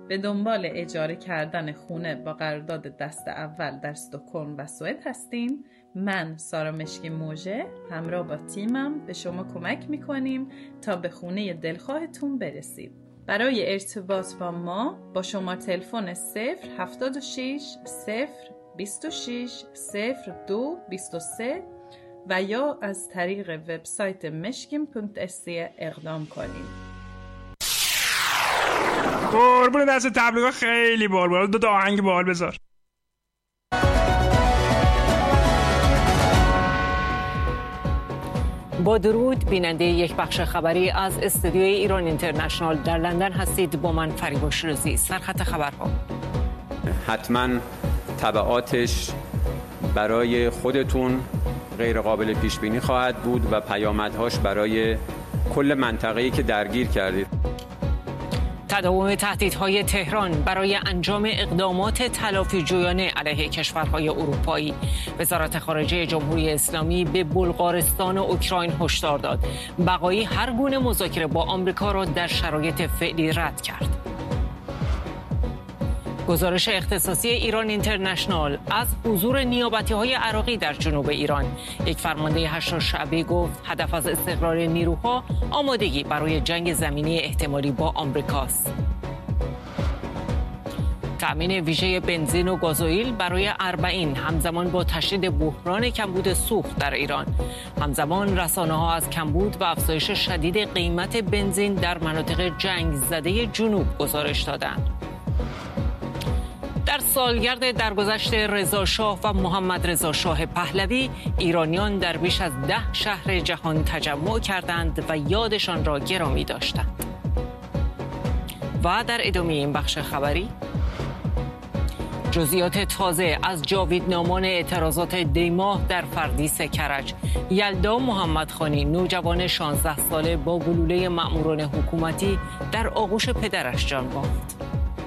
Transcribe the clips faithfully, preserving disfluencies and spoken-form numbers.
به دنبال اجاره کردن خونه با قرارداد دست اول در استکهلم و سوئد هستین، من سارا مشکی موژه همراه با تیمم به شما کمک میکنیم تا به خونه دلخواهتون برسید. برای ارتباط با ما با شما تلفن صفر هفتاد و شش صفر بیست و شش صفر دو بیست و سه و یا از طریق وبسایت مشکیم پونت اس اقدام کنید. قربون دست تبلیغات خیلی بال بال. دو تا آهنگ بال بذار. با درود، بیننده یک بخش خبری از استودیوی ایران اینترنشنال در لندن هستید. با من فریبا شیرازی. سرخط خبرها: حتما تبعاتش برای خودتون غیر قابل پیش بینی خواهد بود و پیامدهاش برای کل منطقه‌ای که درگیر کردید. تداوم تهدیدهای تهران برای انجام اقدامات تلافی جویانه علیه کشورهای اروپایی. وزارت خارجه جمهوری اسلامی به بلغارستان و اوکراین هشدار داد بقای هر گونه مذاکره با آمریکا را در شرایط فعلی رد کرد. گزارش اختصاصی ایران اینترنشنال از حضور نیابتی‌های عراقی در جنوب ایران. یک فرمانده هشت شعبه گفت هدف از استقرار نیروها آمادگی برای جنگ زمینی احتمالی با آمریکاست. تأمین ویژه بنزین و گازوئیل برای اربعین همزمان با تشدید بحران کمبود سوخت در ایران. همزمان رسانه‌ها از کمبود و افزایش شدید قیمت بنزین در مناطق جنگ زده جنوب گزارش دادند. در سالگرد درگذشت رضا شاه و محمد رضا شاه پهلوی، ایرانیان در بیش از ده شهر جهان تجمع کردند و یادشان را گرامی داشتند. و در ادامه این بخش خبری، جزئیات تازه از جاویدنامان اعتراضات دیماه در فردیس کرج. یلدا محمدخانی، نوجوان شانزده ساله با گلوله مأموران حکومتی در آغوش پدرش جان باخت.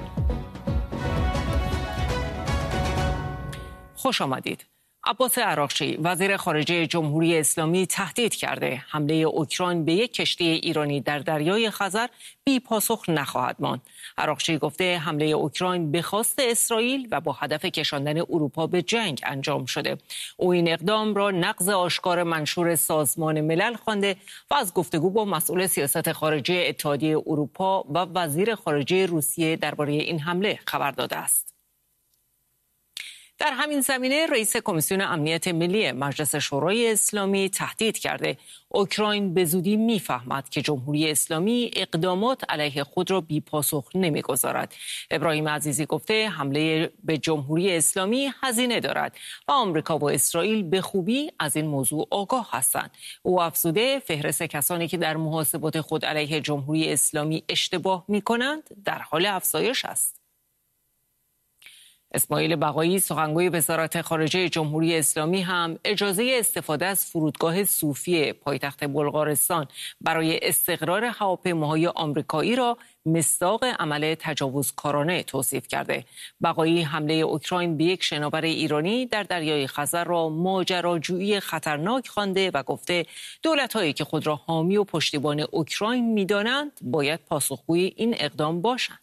خوش آمدید. عباس عراقچی، وزیر خارجه جمهوری اسلامی، تهدید کرده حمله اوکراین به یک کشتی ایرانی در دریای خزر بی پاسخ نخواهد ماند. عراقچی گفته حمله اوکراین به خواست اسرائیل و با هدف کشاندن اروپا به جنگ انجام شده. او این اقدام را نقض آشکار منشور سازمان ملل خوانده و از گفتگو با مسئول سیاست خارجی اتحادیه اروپا و وزیر خارجه روسیه درباره این حمله خبر داده است. در همین زمینه رئیس کمیسیون امنیت ملی مجلس شورای اسلامی تهدید کرده اوکراین به زودی میفهمد که جمهوری اسلامی اقدامات علیه خود را بی پاسخ نمیگذارد. ابراهیم عزیزی گفته حمله به جمهوری اسلامی هزینه دارد و آمریکا و اسرائیل به خوبی از این موضوع آگاه هستند. او افزوده فهرست کسانی که در محاسبات خود علیه جمهوری اسلامی اشتباه میکنند در حال افزایش است. اسماعیل بقایی، سخنگوی وزارت خارجه جمهوری اسلامی، هم اجازه استفاده از فرودگاه صوفیه پایتخت بلغارستان برای استقرار هواپیماهای آمریکایی را مصداق عمل تجاوزکارانه توصیف کرده. بقایی حمله اوکراین به یک شناور ایرانی در دریای خزر را ماجراجویی خطرناک خوانده و گفته دولت‌هایی که خود را حامی و پشتیبان اوکراین می‌دانند باید پاسخگوی این اقدام باشند.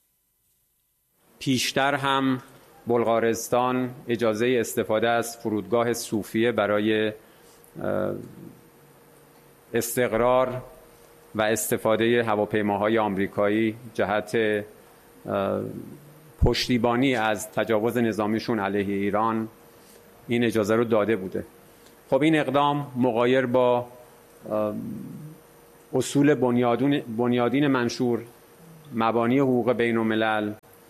پیشتر هم بلغارستان اجازه استفاده از فرودگاه صوفیه برای استقرار و استفاده هواپیماهای آمریکایی جهت پشتیبانی از تجاوز نظامیشون علیه ایران این اجازه رو داده بوده. خب این اقدام مغایر با اصول بنیادین منشور، مبانی حقوق بین الملل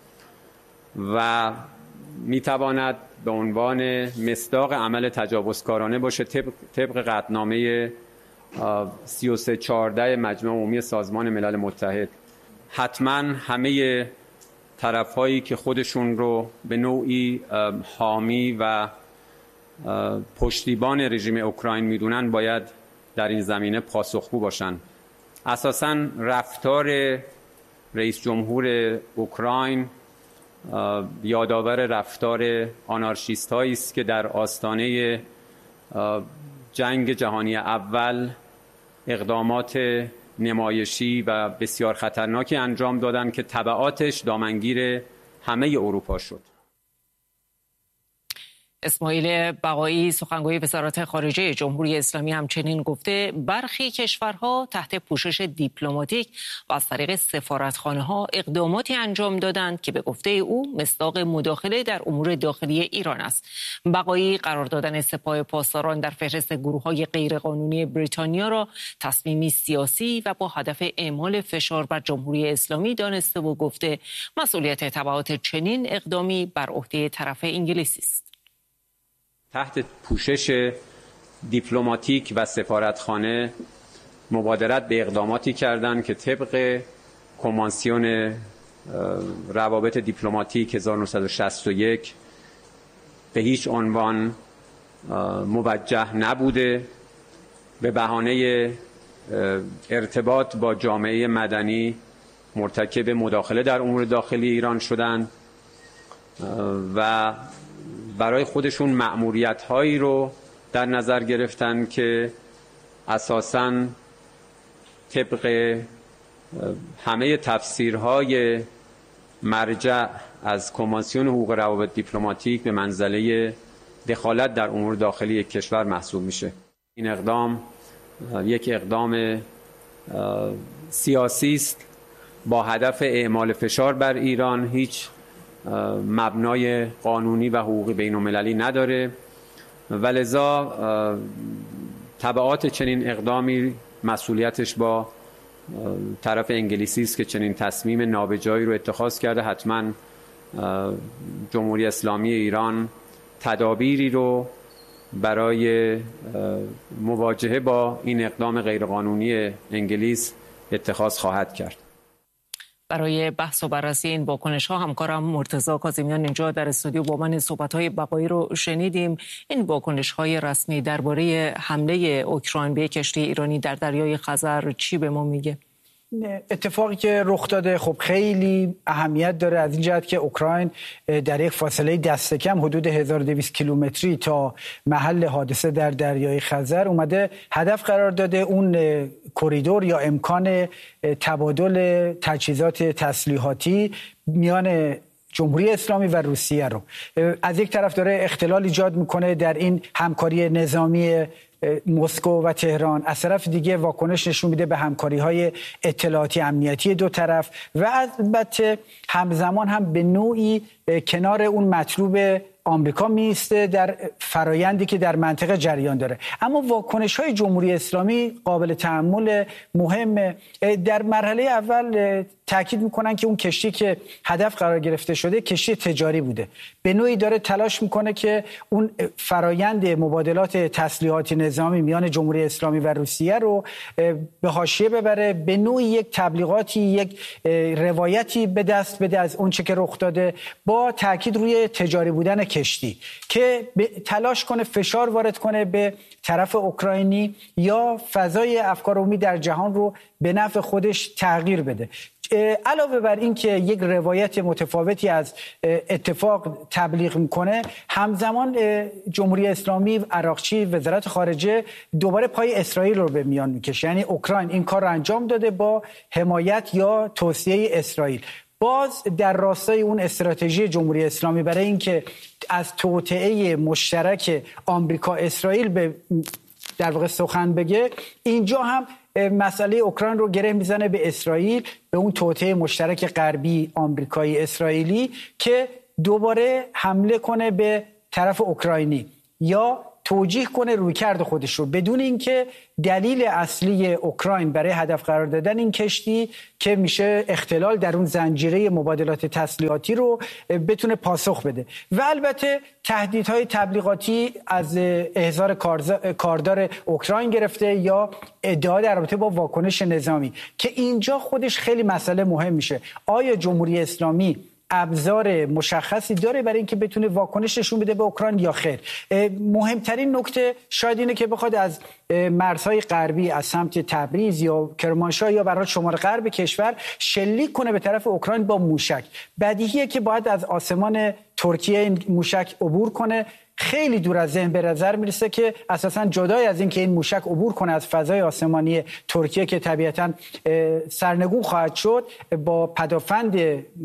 و میتواند به عنوان مصداق عمل تجاوزکارانه باشه طبق, طبق قطعنامه سی و سه چهارده مجمع عمومی سازمان ملل متحد. حتما همه طرف‌هایی که خودشون رو به نوعی حامی و پشتیبان رژیم اوکراین میدونن باید در این زمینه پاسخگو باشن. اساساً رفتار رئیس جمهور اوکراین یادآور رفتار آنارشیست‌هایی است که در آستانه جنگ جهانی اول اقدامات نمایشی و بسیار خطرناکی انجام دادن که تبعاتش دامنگیر همه اروپا شد. اسماعیل بقایی سخنگوی وزارت خارجه جمهوری اسلامی همچنین گفته برخی کشورها تحت پوشش دیپلماتیک و از طریق سفارتخانه‌ها اقداماتی انجام دادند که به گفته او مصداق مداخله در امور داخلی ایران است. بقایی قرار دادن سپاه پاسداران در فهرست گروه‌های غیرقانونی بریتانیا را تصمیمی سیاسی و با هدف اعمال فشار بر جمهوری اسلامی دانسته و گفته مسئولیت تبعات چنین اقدامی بر عهده طرف انگلیسی است. تحت پوشش دیپلماتیک و سفارتخانه مبادرت به اقداماتی کردند که طبق کنوانسیون روابط دیپلماتیک هزار و نهصد و شصت و یک به هیچ عنوان موجه نبوده، به بهانه ارتباط با جامعه مدنی مرتکب مداخله در امور داخلی ایران شدند و برای خودشون مأموریت هایی رو در نظر گرفتن که اساساً طبق همه تفسیرهای مرجع از کنوانسیون حقوق روابط دیپلماتیک به منزله دخالت در امور داخلی یک کشور محسوب میشه. این اقدام یک اقدام سیاسی است با هدف اعمال فشار بر ایران، هیچ مبنای قانونی و حقوقی بین‌المللی نداره و لذا تبعات چنین اقدامی مسئولیتش با طرف انگلیسی است که چنین تصمیم نابجایی رو اتخاذ کرده. حتما جمهوری اسلامی ایران تدابیری رو برای مواجهه با این اقدام غیرقانونی انگلیس اتخاذ خواهد کرد. برای بحث و بررسی این واکنش ها همکارم مرتضی کاظمیان اینجا در استودیو با من صحبت های بقایی رو شنیدیم. این واکنش های رسمی درباره حمله اوکراین به کشتی ایرانی در دریای خزر چی به ما میگه؟ اتفاقی که رخ داده خب خیلی اهمیت داره از این جهت که اوکراین در یک فاصله دست کم حدود هزار و دویست کیلومتری تا محل حادثه در دریای خزر اومده هدف قرار داده اون کریدور یا امکان تبادل تجهیزات تسلیحاتی میان جمهوری اسلامی و روسیه رو از یک طرف داره اختلال ایجاد میکنه در این همکاری نظامی مسکو و تهران، از طرف دیگه واکنش نشون میده به همکاری‌های اطلاعاتی امنیتی دو طرف و البته همزمان هم به نوعی کنار اون مطلوب آمریکا میسته در فرایندی که در منطقه جریان داره. اما واکنش‌های جمهوری اسلامی قابل تأمل مهمه. در مرحله اول تاکید میکنن که اون کشتی که هدف قرار گرفته شده کشتی تجاری بوده. به نوعی داره تلاش میکنه که اون فرایند مبادلات تسلیحاتی نظامی میان جمهوری اسلامی و روسیه رو به حاشیه ببره، به نوعی یک تبلیغاتی، یک روایتی به دست بده از اون چه که رخ داده، با تاکید روی تجاری بودن کشتی که تلاش کنه فشار وارد کنه به طرف اوکراینی یا فضای افکار عمومی در جهان رو به نفع خودش تغییر بده. علاوه بر این که یک روایت متفاوتی از اتفاق تبلیغ میکنه، همزمان جمهوری اسلامی عراقچی وزارت خارجه دوباره پای اسرائیل رو به میان میکشه. یعنی اوکراین این کار رو انجام داده با حمایت یا توصیه اسرائیل. باز در راستای اون استراتژی جمهوری اسلامی برای اینکه از توطئه مشترک آمریکا اسرائیل به در واقع سخن بگه، اینجا هم مسئله اوکراین رو گره میزنه به اسرائیل، به اون توطئه مشترک غربی آمریکایی اسرائیلی که دوباره حمله کنه به طرف اوکراینی یا توجیه کنه رویکرد خودش رو، بدون اینکه دلیل اصلی اوکراین برای هدف قرار دادن این کشتی که میشه اختلال در اون زنجیره مبادلات تسلیحاتی رو بتونه پاسخ بده. و البته تهدیدهای تبلیغاتی از احضار کاردار اوکراین گرفته یا ادعا در رابطه با واکنش نظامی که اینجا خودش خیلی مسئله مهم میشه. آیا جمهوری اسلامی ابزار مشخصی داره برای اینکه بتونه واکنش نشون بده به اوکراین یا خیر؟ مهمترین نکته شاید اینه که بخواد از مرزهای غربی از سمت تبریز یا کرمانشاه یا برای شمال غرب کشور شلیک کنه به طرف اوکراین با موشک. بدیهیه که باید از آسمان ترکیه این موشک عبور کنه، خیلی دور از ذهن به نظر میرسه که اساساً جدای از این که این موشک عبور کنه از فضای آسمانی ترکیه که طبیعتاً سرنگون خواهد شد با پدافند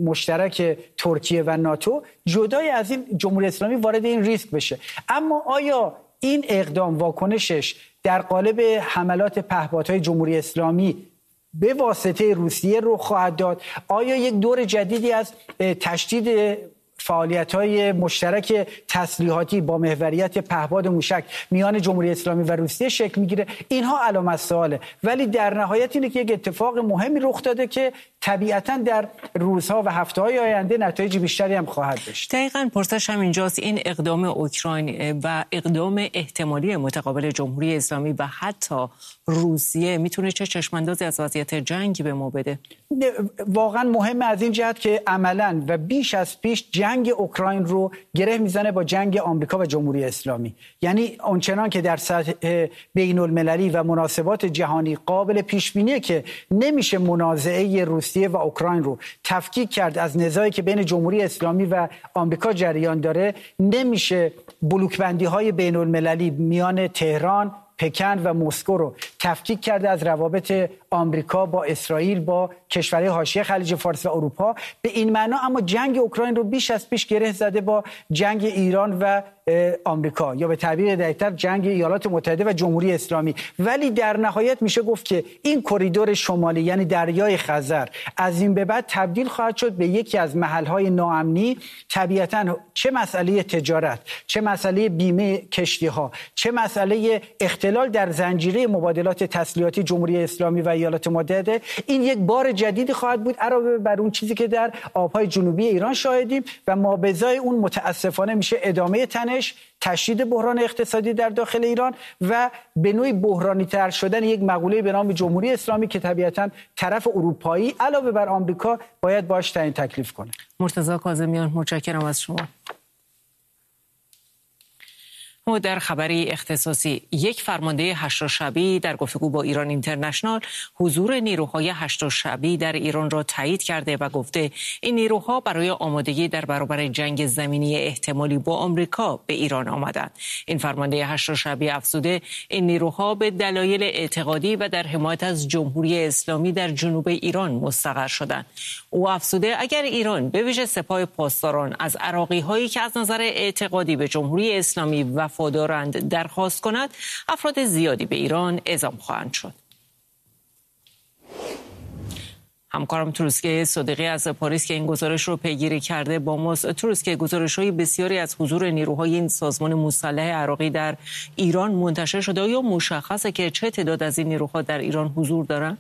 مشترک ترکیه و ناتو، جدای از این جمهوری اسلامی وارد این ریسک بشه. اما آیا این اقدام واکنشش در قالب حملات پهپادهای جمهوری اسلامی به واسطه روسیه رو خواهد داد؟ آیا یک دور جدیدی از تشدید فعالیت‌های مشترک تسلیحاتی با محوریت پهپاد موشک میان جمهوری اسلامی و روسیه شکل میگیره؟ اینها علامت سواله. ولی در نهایت اینه که یک اتفاق مهمی رخ داده که طبیعتاً در روزها و هفته‌های آینده نتایج بیشتری هم خواهد داشت. دقیقاً پرسش همینجاست، این اقدام اوکراین و اقدام احتمالی متقابل جمهوری اسلامی و حتی روسیه میتونه چه چشماندازی از وضعیت جنگ به ما بده؟ واقعاً مهمه از این جهت که عملاً و بیش از پیش جنگ اوکراین رو گره میزنه با جنگ آمریکا و جمهوری اسلامی. یعنی آنچنان که در سطح بین المللی و مناسبات جهانی قابل پیش بینیه که نمیشه منازعه روسیه و اوکراین رو تفکیک کرد از نزاعی که بین جمهوری اسلامی و آمریکا جریان داره، نمیشه بلوکبندی های بین المللی میان تهران، پکن و مسکو رو تفکیک کرده از روابط آمریکا با اسرائیل، با کشورهای حاشیه خلیج فارس و اروپا به این معنا. اما جنگ اوکراین رو بیش از پیش گره زده با جنگ ایران و آمریکا، یا به تعبیر دقیق‌تر جنگ ایالات متحده و جمهوری اسلامی. ولی در نهایت میشه گفت که این کریدور شمالی یعنی دریای خزر از این به بعد تبدیل خواهد شد به یکی از محل‌های ناامنی. طبیعتاً چه مسئله تجارت، چه مسئله بیمه کشتی‌ها، چه مسئله اختلال در زنجیره مبادلات تسلیحاتی جمهوری اسلامی و ایالات متحده، این یک بار جدیدی خواهد بود علاوه بر اون چیزی که در آب‌های جنوبی ایران شاهدیم و ما به ازای اون متاسفانه میشه ادامه تنش، تشدید بحران اقتصادی در داخل ایران و به نوعی بحرانی تر شدن یک مقوله به نام جمهوری اسلامی که طبیعتاً طرف اروپایی علاوه بر آمریکا باید باش تعیین تکلیف کنه. مرتضی کاظمیان، متشکرم از شما. و در خبری اختصاصی، یک فرمانده هشت‌شبی در گفتگو با ایران اینترنشنال حضور نیروهای هشت‌شبی در ایران را تایید کرده و گفته این نیروها برای آمادگی در برابر جنگ زمینی احتمالی با آمریکا به ایران آمدند. این فرمانده هشت‌شبی افزوده این نیروها به دلایل اعتقادی و در حمایت از جمهوری اسلامی در جنوب ایران مستقر شدند. او افزوده اگر ایران به ویژه سپاه پاسداران از عراقی‌هایی که از نظر اعتقادی به جمهوری اسلامی وفادارند درخواست کند، افراد زیادی به ایران اعزام خواهند شد. همکارم تروسکه صادقی از پاریس که این گزارش رو پیگیری کرده با ماست. تروسکه، گزارش‌های بسیاری از حضور نیروهای این سازمان مسلح عراقی در ایران منتشر شده، یا مشخصه که چه تعداد از این نیروها در ایران حضور دارند؟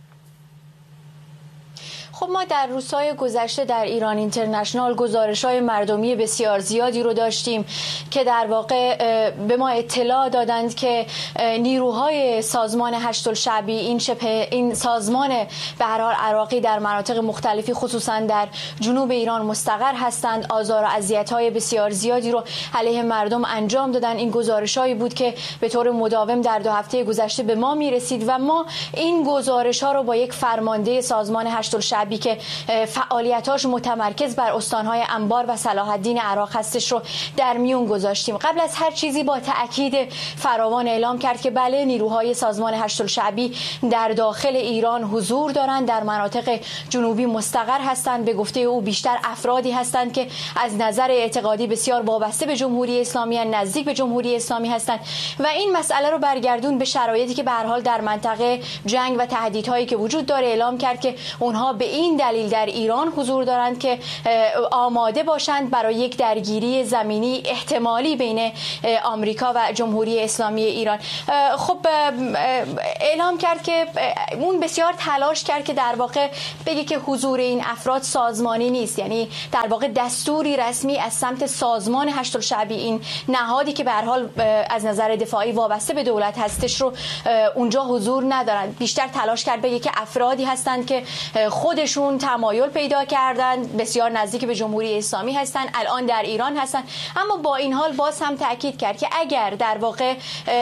خب ما در روزهای گذشته در ایران اینترنشنال گزارش‌های مردمی بسیار زیادی رو داشتیم که در واقع به ما اطلاع دادند که نیروهای سازمان هشت‌الشعبی، این شبه این سازمان به هر حال عراقی در مناطق مختلفی خصوصا در جنوب ایران مستقر هستند، آزار و اذیت‌های بسیار زیادی رو علیه مردم انجام دادن. این گزارش‌هایی بود که به طور مداوم در دو هفته گذشته به ما می‌رسید و ما این گزارش‌ها رو با یک فرمانده سازمان هشت‌الشعبی که فعالیتاش متمرکز بر استانهای انبار و صلاح الدین عراق هستش رو در میون گذاشتیم. قبل از هر چیزی با تأکید فراوان اعلام کرد که بله، نیروهای سازمان هشت‌الشعبی در داخل ایران حضور دارند، در مناطق جنوبی مستقر هستند. به گفته او بیشتر افرادی هستند که از نظر اعتقادی بسیار وابسته به جمهوری اسلامی هستند، نزدیک به جمهوری اسلامی هستند و این مسئله رو برگردون به شرایطی که به هر حال در منطقه جنگ و تهدیدهایی که وجود داره اعلام کرد که اونها به این دلیل در ایران حضور دارند که آماده باشند برای یک درگیری زمینی احتمالی بین آمریکا و جمهوری اسلامی ایران. خب اعلام کرد که اون بسیار تلاش کرد که در واقع بگه که حضور این افراد سازمانی نیست، یعنی در واقع دستوری رسمی از سمت سازمان هشت‌الشعبی، این نهادی که به هر حال از نظر دفاعی وابسته به دولت هستش، رو اونجا حضور ندارند. بیشتر تلاش کرد بگه که افرادی هستند که خودشون خودشون تمایل پیدا کردن، بسیار نزدیک به جمهوری اسلامی هستن، الان در ایران هستن. اما با این حال باز هم تاکید کرد که اگر در واقع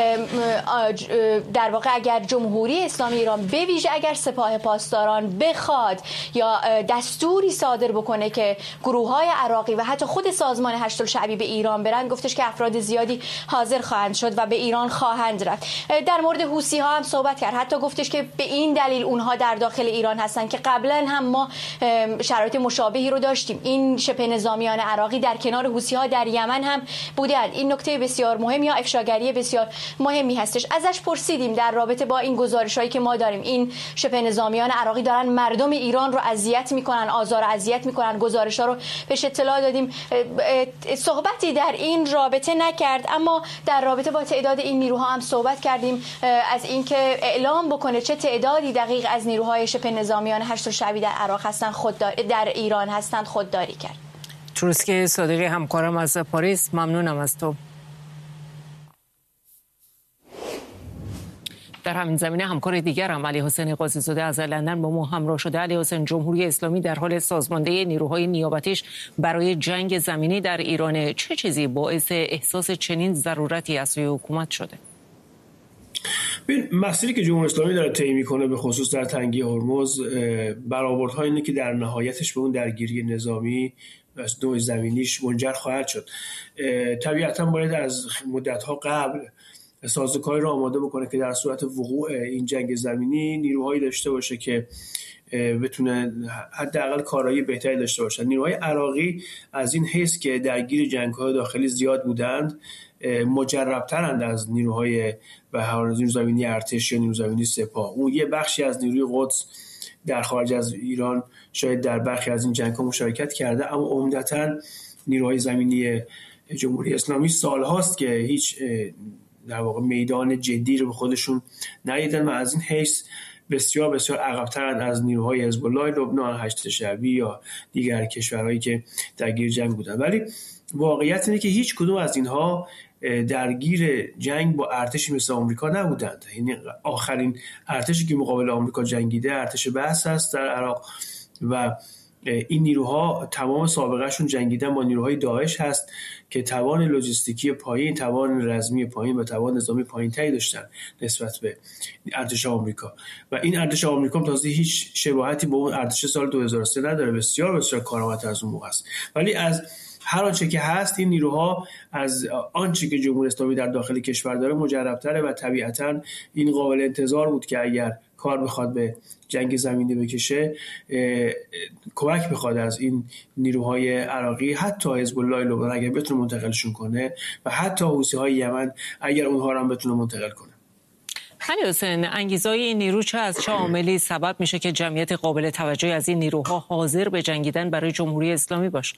در واقع اگر جمهوری اسلامی ایران به ویژه اگر سپاه پاسداران بخواد یا دستوری صادر بکنه که گروه‌های عراقی و حتی خود سازمان هشت‌الشعبی به ایران برن، گفتش که افراد زیادی حاضر خواهند شد و به ایران خواهند رفت. در مورد حوثی ها هم صحبت کرد، حتی گفتش که به این دلیل اونها در داخل ایران هستن که قبلا هم ما شرایط مشابهی رو داشتیم. این شبه نظامیان عراقی در کنار حوثی ها در یمن هم بودند. این نکته بسیار مهم یا افشاگری بسیار مهمی هستش. ازش پرسیدیم در رابطه با این گزارش‌هایی که ما داریم، این شبه نظامیان عراقی دارن مردم ایران رو اذیت میکنن، آزار و اذیت میکنن، گزارش‌ها رو بهش اطلاع دادیم. صحبتی در این رابطه نکرد، اما در رابطه با تعداد این نیروها هم صحبت کردیم، از اینکه اعلام بکنه چه تعدادی دقیق از نیروهای شبه نظامیان هشت‌الشعبی در عراق هستن خوددار در ایران هستند خودداری کرد. تروسکه صادقی همکارم از پاریس، ممنونم از تو. در همین زمینه همکار دیگرم علی حسین قاضی زاده از لندن با ما همراه شده. علی حسین، جمهوری اسلامی در حال سازماندهی نیروهای نیابتیش برای جنگ زمینی در ایران، چه چیزی باعث احساس چنین ضرورتی از سوی حکومت شده؟ ببین، مسیری که جمهوری اسلامی داره طی میکنه به خصوص در تنگی هرمز، برآوردها اینه که در نهایتش به اون درگیری نظامی و نوع زمینیش منجر خواهد شد. طبیعتا باید از مدت‌ها قبل سازوکاری رو آماده بکنه که در صورت وقوع این جنگ زمینی نیروهایی داشته باشه که بتونه حداقل کارایی بهتری داشته باشن. نیروهای عراقی از این حیث که درگیر جنگ‌های داخلی زیاد بودند مجرب‌ترند از نیروهای و نیروی زمینی ارتش یا نیروی زمینی سپاه. اون یه بخشی از نیروی قدس در خارج از ایران شاید در برخی از این جنگ‌ها مشارکت کرده، اما عمدتاً نیروهای زمینی جمهوری اسلامی سال‌هاست که هیچ در واقع میدان جدی رو به خودشون ندیدن و از این حیث بسیار بسیار عقب‌ترند از نیروهای حزب الله لبنان، هشت شعبی یا دیگر کشورهایی که درگیر جنگ بودن. ولی واقعیت اینه که هیچ کدوم از اینها درگیر جنگ با ارتشی مثل آمریکا نبودند. یعنی آخرین ارتشی که مقابل آمریکا جنگیده ارتش بعث است در عراق و این نیروها تمام سابقهشون جنگیدن با نیروهای داعش هست که توان لوجستیکی پایین، توان رزمی پایین و توان نظامی پایین‌تری داشتن نسبت به ارتش آمریکا. و این ارتش آمریکا تازه هیچ شباهتی با اون ارتش سال دو هزار و سه نداره، بسیار بسیار کارآمدتر از اون موقع است. ولی از هر آنچه که هست این نیروها از آنچه که جمهوری اسلامی در داخل کشور داره مجرب‌تره و طبیعتاً این قابل انتظار بود که اگر کار بخواد به جنگ زمینی بکشه کمک بخواد از این نیروهای عراقی، حتی حزب الله لبنان اگر بتونه منتقلشون کنه و حتی حوثی‌های یمن اگر اونها رو هم بتونه منتقل کنه. علی حسین، انگیزهای این نیرو چه از چه عاملی سبب میشه که جمعیت قابل توجهی از این نیروها حاضر به جنگیدن برای جمهوری اسلامی باشه؟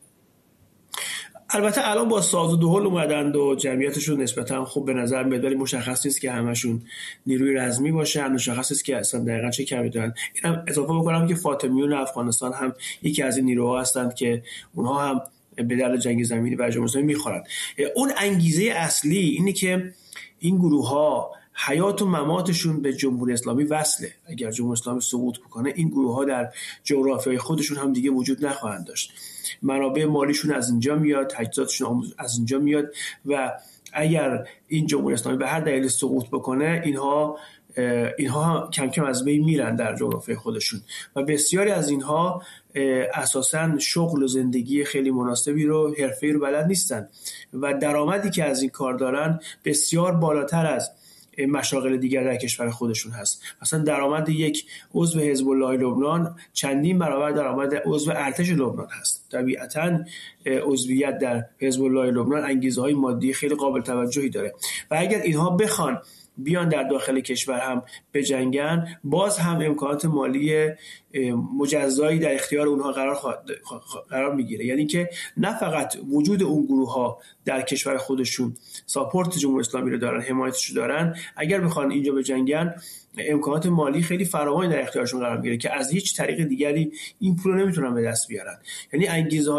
البته الان با ساز و دهل اومدند و جمعیتشون نسبتا خوب به نظر میاد، ولی مشخص نیست که همشون نیروی رزمی باشن، مشخص نیست که اصلا دقیقاً چه کمی دارن. اینم اضافه بکنم که فاطمیون افغانستان هم یکی از این نیروها هستند که اونها هم به درد جنگ زمینی و جمهوری اسلامی میخورن. اون انگیزه اصلی اینه که این گروه‌ها حیات و مماتشون به جمهوری اسلامی وصله. اگر جمهوری اسلامی سقوط بکنه این گروه‌ها در جغرافیای خودشون هم دیگه وجود نخواهند داشت. منابع مالیشون از اینجا میاد، تجهیزاتشون از اینجا میاد و اگر این جمهوری اسلامی به هر دلیل سقوط بکنه اینها اینها کم کم از بین میرن در جغرافیای خودشون و بسیاری از اینها اساساً شغل و زندگی خیلی مناسبی رو، حرفه‌ای رو بلد نیستن و درآمدی که از این کار دارن بسیار بالاتر از مشاغل دیگر در کشور خودشون هست. مثلا درآمد یک عضو حزب الله لبنان چندین برابر درآمد عضو ارتش لبنان هست. طبیعتاً عضویت در حزب الله لبنان انگیزه‌های مادی خیلی قابل توجهی داره و اگر اینها بخوان بیان در داخل کشور هم بجنگن باز هم امکانات مالی مجزایی در اختیار اونها قرار خواهد قرار میگیره. یعنی که نه فقط وجود اون گروه ها در کشور خودشون ساپورت جمهوری اسلامی رو دارن، حمایتش رو دارن، اگر بخوان اینجا بجنگن امکانات مالی خیلی فراوانی در اختیارشون قرار میگیره که از هیچ طریق دیگری این پول رو نمیتونن به دست بیارن. یعنی انگیزه